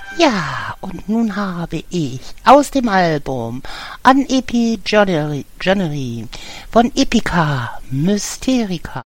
Ja, und nun habe ich aus dem Album An Epigenery von Epica Mysterica